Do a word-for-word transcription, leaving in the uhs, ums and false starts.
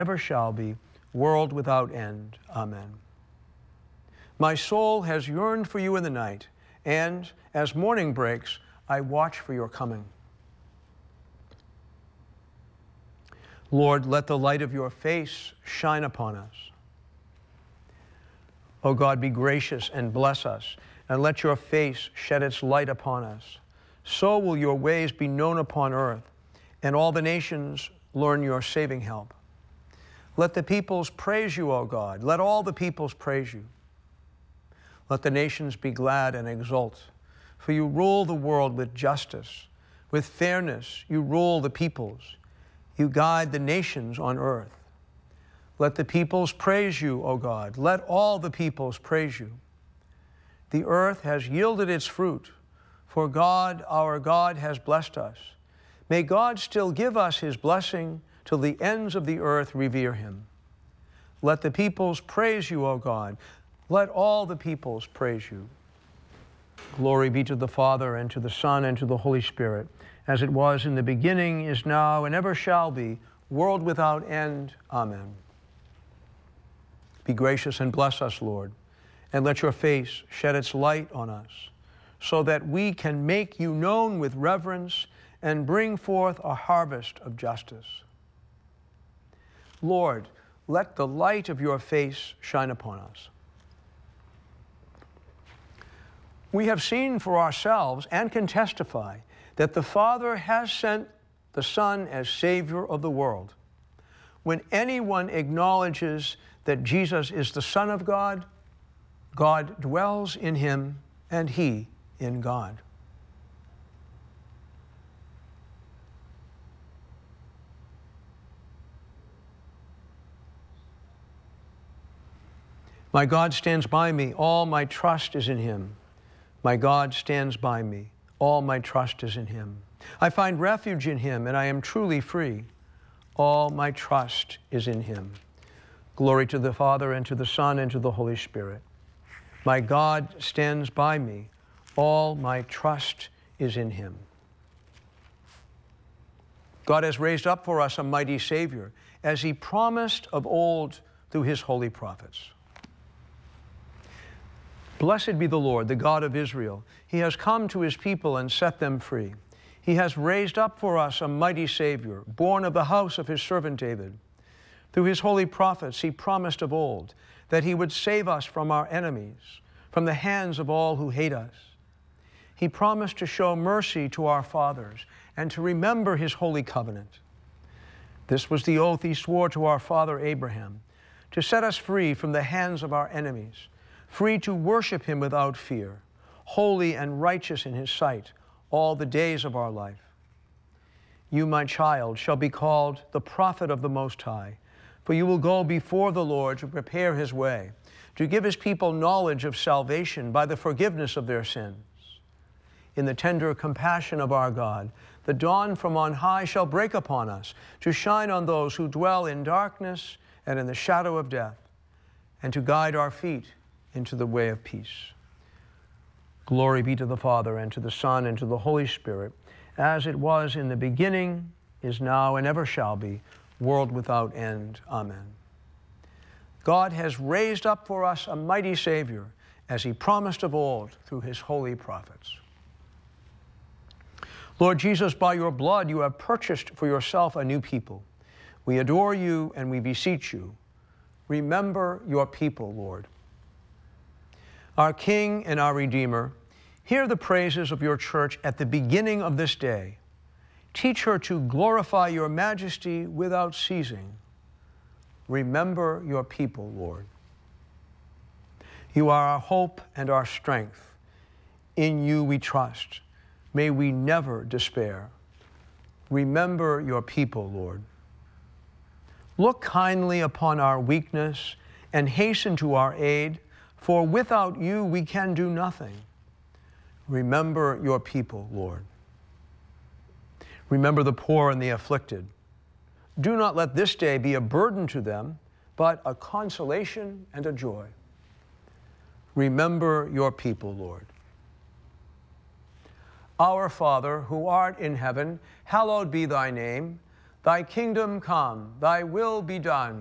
ever shall be, world without end. Amen. My soul has yearned for you in the night, and as morning breaks, I watch for your coming. Lord, let the light of your face shine upon us. O God, be gracious and bless us, and let your face shed its light upon us. So will your ways be known upon earth, and all the nations learn your saving help. Let the peoples praise you, O God. Let all the peoples praise you. Let the nations be glad and exult, for you rule the world with justice. With fairness you rule the peoples. You guide the nations on earth. Let the peoples praise you, O God. Let all the peoples praise you. The earth has yielded its fruit, for God, our God, has blessed us. May God still give us his blessing till the ends of the earth revere him. Let the peoples praise you, O God. Let all the peoples praise you. Glory be to the Father, and to the Son, and to the Holy Spirit, as it was in the beginning, is now, and ever shall be, world without end. Amen. Be gracious and bless us, Lord, and let your face shed its light on us, so that we can make you known with reverence and bring forth a harvest of justice. Lord, let the light of your face shine upon us. We have seen for ourselves and can testify that the Father has sent the Son as Savior of the world. When anyone acknowledges that Jesus is the Son of God, God dwells in him and he in God. My God stands by me, all my trust is in him. My God stands by me, all my trust is in him. I find refuge in him, and I am truly free. All my trust is in him. Glory to the Father, and to the Son, and to the Holy Spirit. My God stands by me, all my trust is in him. God has raised up for us a mighty Savior, as he promised of old through his holy prophets. Blessed be the Lord, the God of Israel. He has come to his people and set them free. He has raised up for us a mighty Savior, born of the house of his servant David. Through his holy prophets he promised of old that he would save us from our enemies, from the hands of all who hate us. He promised to show mercy to our fathers and to remember his holy covenant. This was the oath he swore to our father Abraham, to set us free from the hands of our enemies, free to worship him without fear, holy and righteous in his sight all the days of our life. You, my child, shall be called the prophet of the Most High, for you will go before the Lord to prepare his way, to give his people knowledge of salvation by the forgiveness of their sins. In the tender compassion of our God, the dawn from on high shall break upon us, to shine on those who dwell in darkness and in the shadow of death, and to guide our feet into the way of peace. Glory be to the Father, and to the Son, and to the Holy Spirit, as it was in the beginning, is now, and ever shall be, world without end. Amen. God has raised up for us a mighty Savior, as he promised of old through his holy prophets. Lord Jesus, by your blood you have purchased for yourself a new people. We adore you and we beseech you. Remember your people, Lord. Our King and our Redeemer, hear the praises of your church at the beginning of this day. Teach her to glorify your majesty without ceasing. Remember your people, Lord. You are our hope and our strength. In you we trust. May we never despair. Remember your people, Lord. Look kindly upon our weakness and hasten to our aid, for without you we can do nothing. Remember your people, Lord. Remember the poor and the afflicted. Do not let this day be a burden to them, but a consolation and a joy. Remember your people, Lord. Our Father, who art in heaven, hallowed be thy name. Thy kingdom come, thy will be done